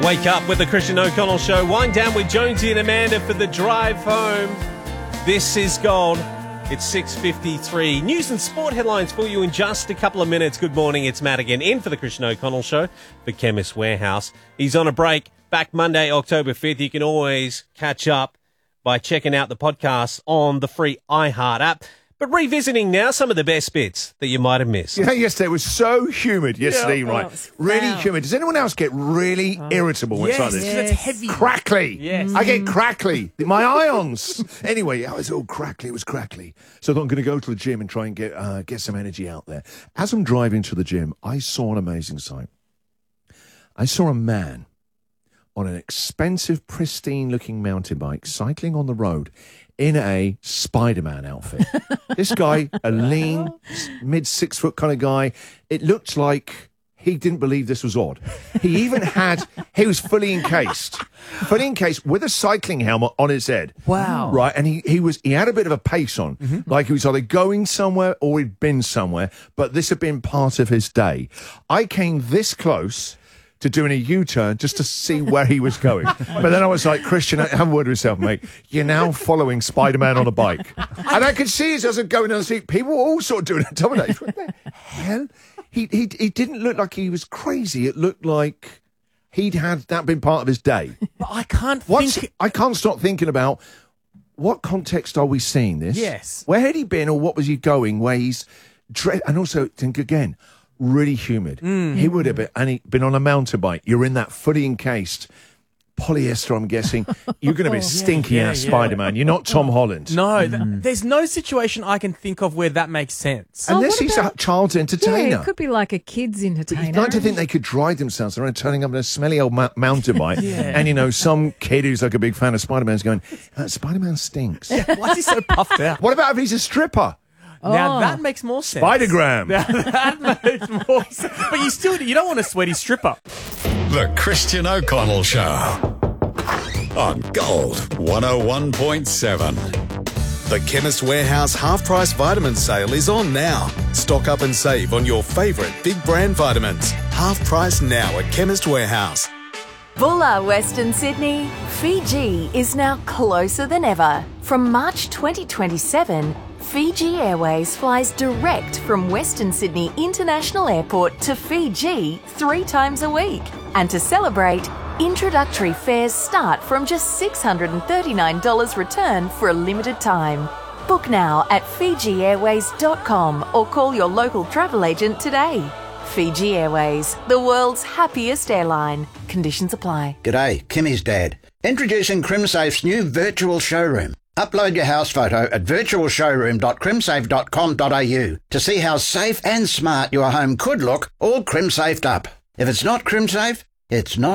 Wake up with the Christian O'Connell Show. Wind down with Jonesy and Amanda for the drive home. This is gold. It's 6:53. News and sport headlines for you in just a couple of minutes. Good morning. It's Matt again in for the Christian O'Connell Show for Chemist Warehouse. He's on a break. Back Monday, October 5th. You can always catch up by checking out the podcast on the free iHeart app. But revisiting now some of the best bits that you might have missed. You know, yesterday was so humid yesterday, right? Really humid. Does anyone else get really irritable when it's like this? Yes, it's heavy. Crackly. Yes. I get crackly. My ions. Anyway, I was all crackly. It was crackly. So I thought I'm going to go to the gym and try and get some energy out there. As I'm driving to the gym, I saw an amazing sight. I saw a man on an expensive, pristine-looking mountain bike cycling on the road in a Spider-Man outfit. This guy, a lean, mid-6 foot kind of guy, it looked like he didn't believe this was odd. He even he was fully encased with a cycling helmet on his head. Wow. Right, and he had a bit of a pace on, like he was either going somewhere or he'd been somewhere, but this had been part of his day. I came this close to doing a U-turn just to see where he was going. But then I was like, Christian, have a word with yourself, mate. You're now following Spider-Man on a bike. And I could see as I was going down the street, people were all sort of doing it. What the hell? He didn't look like he was crazy. It looked like he'd had that been part of his day. But I can't I can't stop thinking about what context are we seeing this? Yes. Where had he been or what was he going where he's... And also, think again... really humid. He would have been, and he'd been on a mountain bike. You're in that fully encased polyester, I'm guessing. You're going to be stinky ass Spider-Man. You're not Tom Holland. No, there's no situation I can think of where that makes sense. Unless he's a child's entertainer. Yeah, it could be like a kid's entertainer. You'd like to think they could dry themselves around turning up in a smelly old mountain bike. And, some kid who's like a big fan of Spider-Man's going, Spider-Man stinks. Why is he so puffed out? What about if he's a stripper? Now that makes more sense. Spider-Gram. Now that makes more sense. But you don't want a sweaty stripper. The Christian O'Connell Show on Gold 101.7. The Chemist Warehouse half-price vitamin sale is on now. Stock up and save on your favourite big brand vitamins. Half price now at Chemist Warehouse. Bulla, Western Sydney. Fiji is now closer than ever. From March 2027, Fiji Airways flies direct from Western Sydney International Airport to Fiji 3 times a week. And to celebrate, introductory fares start from just $639 return for a limited time. Book now at FijiAirways.com or call your local travel agent today. Fiji Airways, the world's happiest airline. Conditions apply. G'day, Kimmy's dad. Introducing CrimSafe's new virtual showroom. Upload your house photo at virtualshowroom.crimsafe.com.au to see how safe and smart your home could look, all crim-safed up. If it's not crim-safe, it's not.